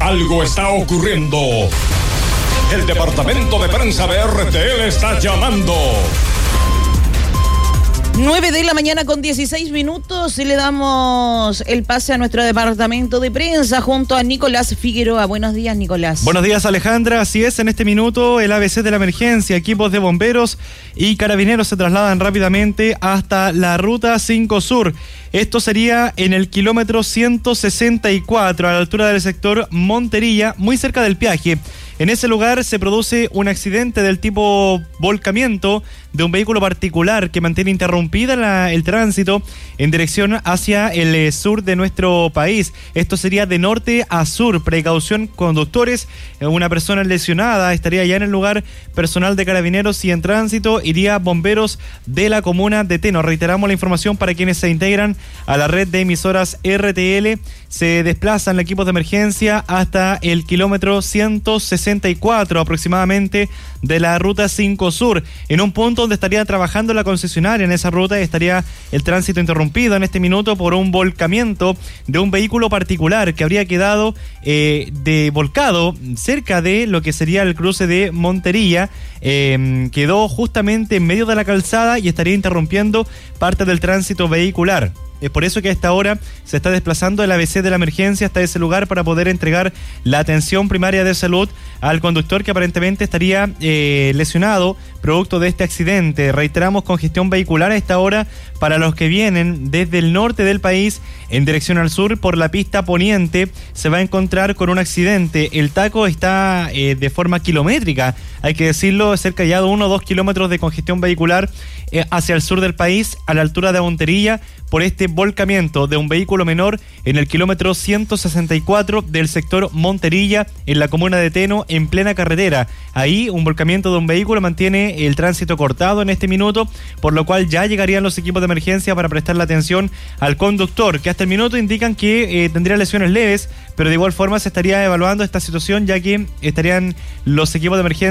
Algo está ocurriendo. El departamento de prensa de RTL está llamando. 9 de la mañana con 16 minutos y le damos el pase a nuestro departamento de prensa junto a Nicolás Figueroa. Buenos días, Nicolás. Buenos días, Alejandra. Así es, en este minuto el ABC de la emergencia, equipos de bomberos y carabineros se trasladan rápidamente hasta la ruta 5 Sur. Esto sería en el kilómetro 164 a la altura del sector Monterilla, muy cerca del peaje. En ese lugar se produce un accidente del tipo volcamiento de un vehículo particular que mantiene interrumpida el tránsito en dirección hacia el sur de nuestro país. Esto sería de norte a sur. Precaución, conductores. Una persona lesionada estaría ya en el lugar. Personal de carabineros y en tránsito iría bomberos de la comuna de Teno. Reiteramos la información para quienes se integran a la red de emisoras RTL. Se desplazan los equipos de emergencia hasta el kilómetro 164 aproximadamente de la ruta 5 Sur, en un punto donde estaría trabajando la concesionaria. En esa ruta estaría el tránsito interrumpido en este minuto por un volcamiento de un vehículo particular que habría quedado volcado cerca de lo que sería el cruce de Monterilla. Quedó justamente en medio de la calzada y estaría interrumpiendo parte del tránsito vehicular. Es por eso que a esta hora se está desplazando el ABC de la emergencia hasta ese lugar para poder entregar la atención primaria de salud al conductor que aparentemente estaría lesionado producto de este accidente. Reiteramos, congestión vehicular a esta hora para los que vienen desde el norte del país en dirección al sur por la pista poniente. Se va a encontrar con un accidente. El taco está de forma kilométrica, hay que decirlo, cerca ya de 1 o 2 kilómetros de congestión vehicular hacia el sur del país, a la altura de Monterilla, por este volcamiento de un vehículo menor en el kilómetro 164 del sector Monterilla, en la comuna de Teno, en plena carretera. Ahí un volcamiento de un vehículo mantiene el tránsito cortado en este minuto, por lo cual ya llegarían los equipos de emergencia para prestar la atención al conductor, que hasta el minuto indican que tendría lesiones leves, pero de igual forma se estaría evaluando esta situación, ya que estarían los equipos de emergencia